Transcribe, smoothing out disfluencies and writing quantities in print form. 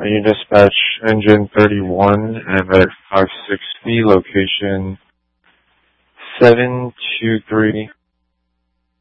You dispatch engine 31 and medic 560, location 723